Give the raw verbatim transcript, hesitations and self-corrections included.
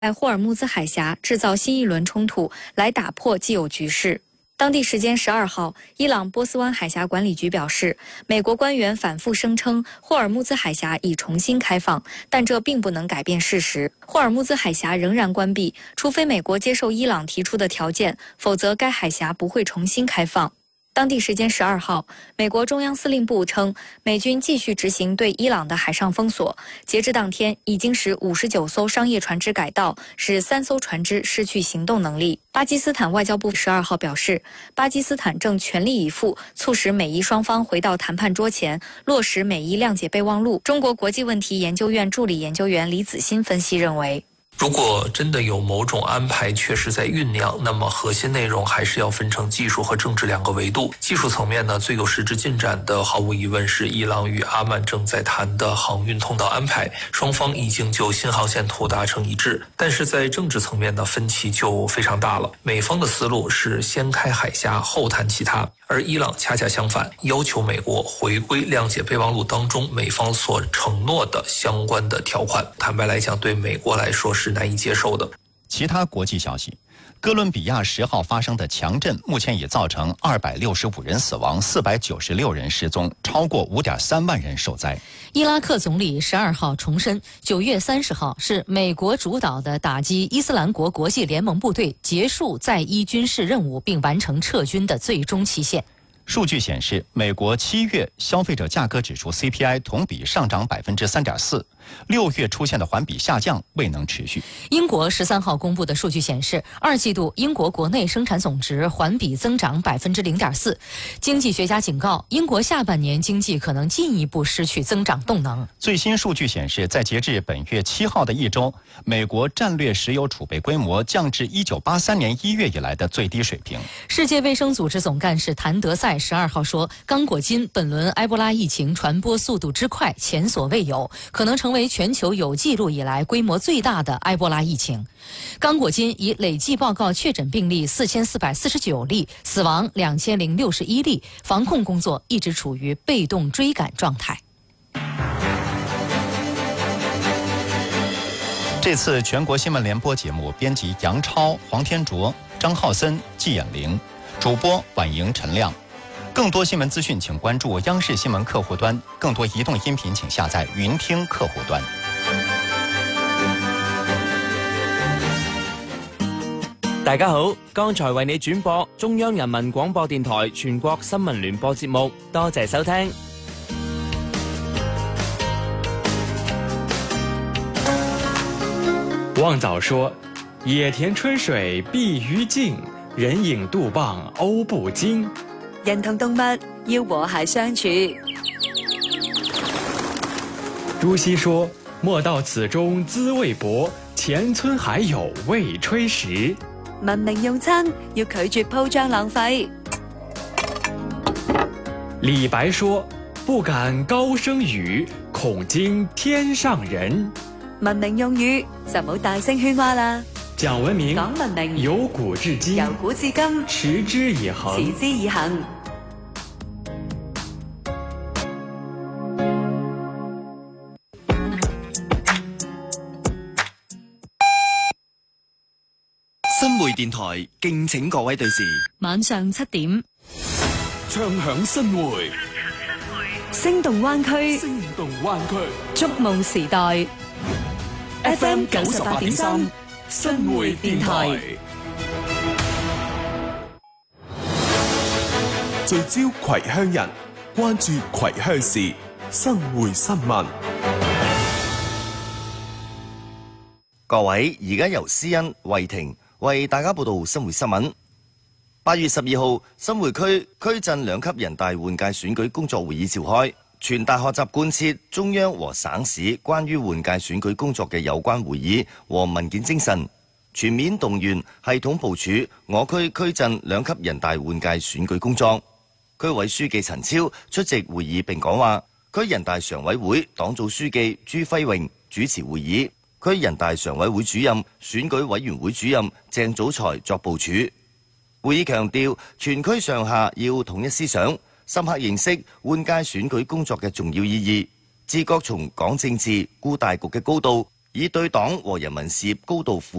在霍尔木兹海峡制造新一轮冲突，来打破既有局势。当地时间十二号，伊朗波斯湾海峡管理局表示，美国官员反复声称霍尔木兹海峡已重新开放，但这并不能改变事实。霍尔木兹海峡仍然关闭，除非美国接受伊朗提出的条件，否则该海峡不会重新开放。当地时间十二号，美国中央司令部称，美军继续执行对伊朗的海上封锁。截至当天，已经使五十九艘商业船只改道，使三艘船只失去行动能力。巴基斯坦外交部十二号表示，巴基斯坦正全力以赴促使美伊双方回到谈判桌前，落实美伊谅解备忘录。中国国际问题研究院助理研究员李子欣分析认为， 如果真的有某种安排确实在酝酿，那么核心内容还是要分成技术和政治两个维度。技术层面呢，最有实质进展的毫无疑问是伊朗与阿曼正在谈的航运通道安排，双方已经就新航线图达成一致。但是在政治层面呢，分歧就非常大了。美方的思路是先开海峡后谈其他，而伊朗恰恰相反，要求美国回归谅解备忘录当中美方所承诺的相关的条款。坦白来讲，对美国来说是难以接受的。 其他国际消息，哥伦比亚十号发生的强震目前已造成二百六十五人死亡，四百九十六人失踪，超过五点三万人受灾。 伊拉克总理十二号重申，九月三十号是美国主导的打击伊斯兰国国际联盟部队结束在伊军事任务并完成撤军的最终期限。 数据显示，美国七月消费者价格指数 C P I 同比上涨百分之三点四，六月出现的环比下降未能持续。 英国十三号公布的数据显示，二季度英国国内生产总值环比增长百分之零点四。经济学家警告，英国下半年经济可能进一步失去增长动能。 最新数据显示，在截至本月七号的一周，美国战略石油储备规模降至一九八三年一月以来的最低水平。 世界卫生组织总干事谭德赛十二号说，刚果金本轮埃博拉疫情传播速度之快前所未有，可能成为全球有记录以来规模最大的埃博拉疫情。刚果金已累计报告确诊病例四千四百四十九例，死亡两千零六十一例，防控工作一直处于被动追赶状态。 这次全国新闻联播节目编辑杨超、黄天卓、张浩森、季衍玲，主播婉莹、陈亮。更多新闻资讯请关注央视新闻客户端，更多移动音频请下载云听客户端。 大家好，剛才為你轉播中央人民廣播電台全國新聞聯播節目，多謝收聽。 旺早說：野田春水碧於鏡，人影杜傍歐不驚。 人同動物要和諧相處。 朱熹說：莫道此中滋味薄，前村還有未炊時。 文明用餐要拒絕鋪張浪費。 李白說：不敢高聲語，恐驚天上人。 文明用語就冇大聲喧嘩啦。 講文明， 講文明， 由古至今， 由古至今， 持之以恆， 持之以恆。 新會電台敬請各位對視。 晚上七點， 唱響新會， 聲動灣區， 聲動灣區， 觸夢時代。F M 九十八點三，新會電台。 聚焦葵鄉人，關注葵鄉事，新會新聞。 各位，而家由思恩、慧婷為大家報道新會新聞。八月十二號，新會區區鎮兩級人大換屆選舉工作會議召開，全大學習貫徹中央和省市關於換屆選舉工作嘅有關會議和文件精神，全面動員系統部署我區區鎮兩級人大換屆選舉工作。區委書記陳超出席會議並講話，區人大常委會黨組書記朱輝榮主持會議，區人大常委會主任、選舉委員會主任鄭祖才作部署。會議強調，全區上下要統一思想，深刻認識換屆選舉工作嘅重要意義，自覺從講政治、顧大局嘅高度， 以對黨和人民事業高度負